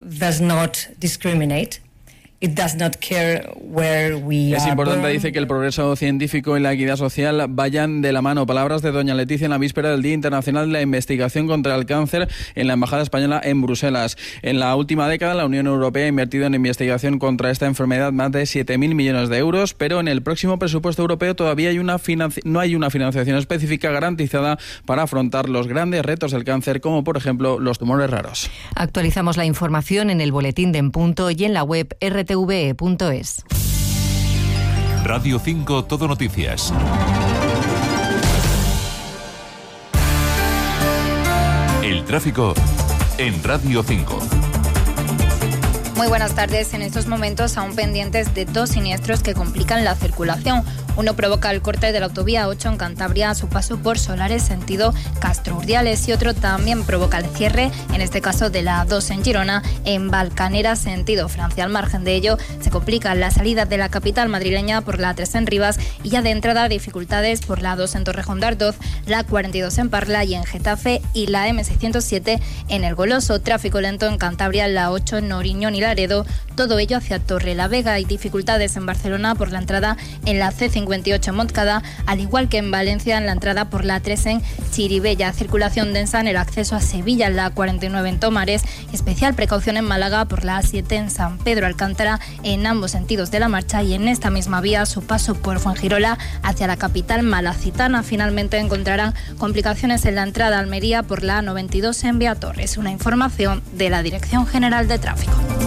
does not discriminate. It does not care where we Es are importante, born. dice, que el progreso científico y la equidad social vayan de la mano. Palabras de doña Leticia en la víspera del Día Internacional de la Investigación contra el Cáncer en la Embajada Española en Bruselas. En la última década, la Unión Europea ha invertido en investigación contra esta enfermedad más de 7.000 millones de euros, pero en el próximo presupuesto europeo todavía no hay una financiación específica garantizada para afrontar los grandes retos del cáncer, como por ejemplo los tumores raros. Actualizamos la información en el boletín de En Punto y en la web rtve.es. Radio 5 Todo Noticias. El tráfico en Radio 5. Muy buenas tardes. En estos momentos aún pendientes de 2 siniestros que complican la circulación. Uno provoca el corte de la autovía 8 en Cantabria a su paso por Solares sentido Castro-Urdiales y otro también provoca el cierre, en este caso de la A2 en Girona, en Valcanera sentido Francia. Al margen de ello, se complica la salida de la capital madrileña por la A3 en Rivas y ya de entrada dificultades por la A2 en Torrejón de Ardoz, la 42 en Parla y en Getafe y la M607 en El Goloso. Tráfico lento en Cantabria, la 8 en Noriñón y Laredo, todo ello hacia Torrelavega y dificultades en Barcelona por la entrada en la C58 en Montcada, al igual que en Valencia en la entrada por la 3 en Chirivella. Circulación densa en el acceso a Sevilla en la 49 en Tomares, especial precaución en Málaga por la A7 en San Pedro Alcántara en ambos sentidos de la marcha y en esta misma vía su paso por Fuengirola hacia la capital malacitana. Finalmente encontrarán complicaciones en la entrada a Almería por la A92 en Vía Torres. Una información de la Dirección General de Tráfico.